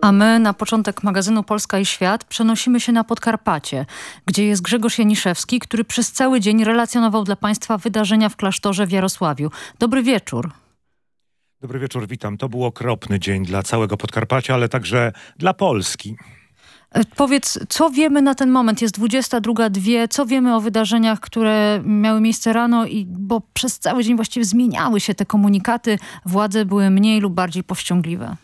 A my na początek magazynu Polska i Świat przenosimy się na Podkarpacie, gdzie jest Grzegorz Janiszewski, który przez cały dzień relacjonował dla Państwa wydarzenia w klasztorze w Jarosławiu. Dobry wieczór. Dobry wieczór, witam. To był okropny dzień dla całego Podkarpacia, ale także dla Polski. Powiedz, co wiemy na ten moment? Jest 22:02. Co wiemy o wydarzeniach, które miały miejsce rano? Bo przez cały dzień właściwie zmieniały się te komunikaty. Władze były mniej lub bardziej powściągliwe.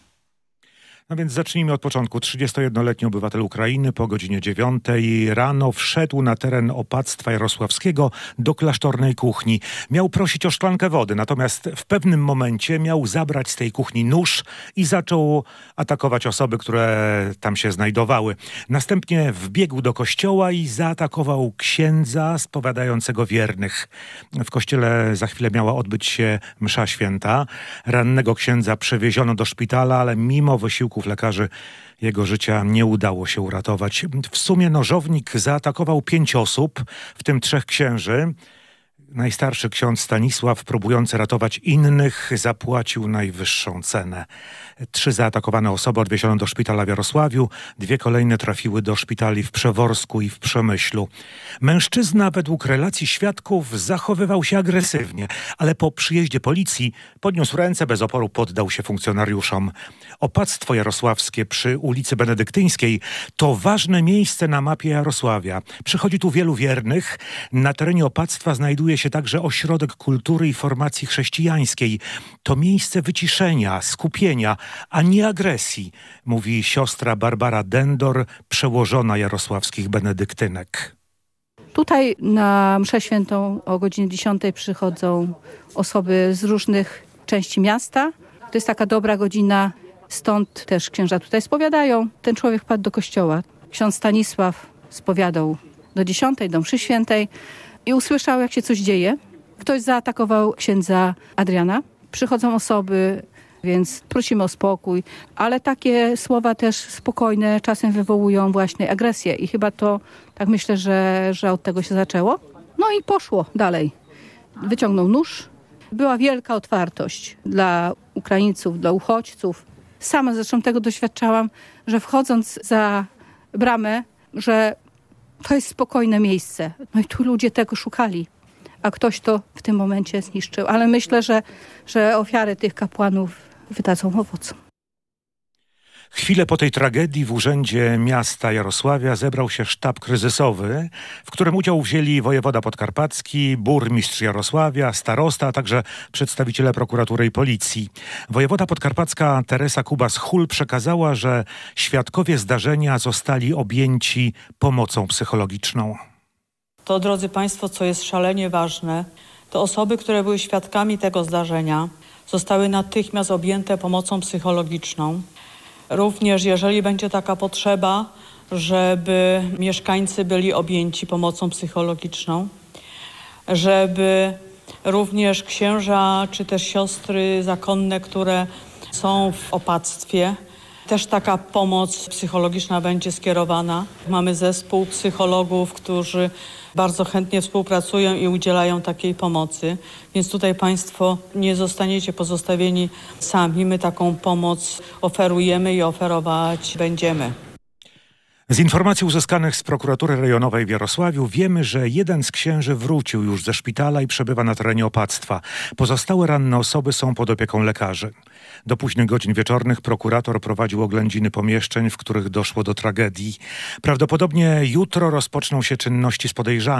No więc zacznijmy od początku. 31-letni obywatel Ukrainy po godzinie 9 rano wszedł na teren opactwa jarosławskiego do klasztornej kuchni. Miał prosić o szklankę wody, natomiast w pewnym momencie miał zabrać z tej kuchni nóż i zaczął atakować osoby, które tam się znajdowały. Następnie wbiegł do kościoła i zaatakował księdza spowiadającego wiernych. W kościele za chwilę miała odbyć się msza święta. Rannego księdza przewieziono do szpitala, ale mimo wysiłku lekarzy jego życia nie udało się uratować. W sumie nożownik zaatakował 5 osób, w tym 3 księży. Najstarszy ksiądz Stanisław, próbujący ratować innych, zapłacił najwyższą cenę. 3 zaatakowane osoby odwieziono do szpitala w Jarosławiu, 2 kolejne trafiły do szpitali w Przeworsku i w Przemyślu. Mężczyzna według relacji świadków zachowywał się agresywnie, ale po przyjeździe policji podniósł ręce, bez oporu poddał się funkcjonariuszom. Opactwo jarosławskie przy ulicy Benedyktyńskiej to ważne miejsce na mapie Jarosławia. Przychodzi tu wielu wiernych. Na terenie opactwa znajduje się także ośrodek kultury i formacji chrześcijańskiej. To miejsce wyciszenia, skupienia, a nie agresji, mówi siostra Barbara Dendor, przełożona jarosławskich benedyktynek. Tutaj na mszę świętą o godzinie 10 przychodzą osoby z różnych części miasta. To jest taka dobra godzina, stąd też księża tutaj spowiadają. Ten człowiek wpadł do kościoła. Ksiądz Stanisław spowiadał do 10, do mszy świętej i usłyszał, jak się coś dzieje. Ktoś zaatakował księdza Adriana. Przychodzą osoby, więc prosimy o spokój, ale takie słowa też spokojne czasem wywołują właśnie agresję i chyba to, tak myślę, że od tego się zaczęło. No i poszło dalej. Wyciągnął nóż. Była wielka otwartość dla Ukraińców, dla uchodźców. Sama zresztą tego doświadczałam, że wchodząc za bramę, że to jest spokojne miejsce. No i tu ludzie tego szukali, a ktoś to w tym momencie zniszczył. Ale myślę, że ofiary tych kapłanów wydadzą owoc. Chwilę po tej tragedii w urzędzie miasta Jarosławia zebrał się sztab kryzysowy, w którym udział wzięli wojewoda podkarpacki, burmistrz Jarosławia, starosta, a także przedstawiciele prokuratury i policji. Wojewoda podkarpacka Teresa Kubas-Hul przekazała, że świadkowie zdarzenia zostali objęci pomocą psychologiczną. To, drodzy Państwo, co jest szalenie ważne, to osoby, które były świadkami tego zdarzenia, zostały natychmiast objęte pomocą psychologiczną. Również jeżeli będzie taka potrzeba, żeby mieszkańcy byli objęci pomocą psychologiczną, żeby również księża czy też siostry zakonne, które są w opactwie, też taka pomoc psychologiczna będzie skierowana. Mamy zespół psychologów, którzy bardzo chętnie współpracują i udzielają takiej pomocy. Więc tutaj Państwo nie zostaniecie pozostawieni sami. My taką pomoc oferujemy i oferować będziemy. Z informacji uzyskanych z prokuratury rejonowej w Jarosławiu wiemy, że jeden z księży wrócił już ze szpitala i przebywa na terenie opactwa. Pozostałe ranne osoby są pod opieką lekarzy. Do późnych godzin wieczornych prokurator prowadził oględziny pomieszczeń, w których doszło do tragedii. Prawdopodobnie jutro rozpoczną się czynności z podejrzanym.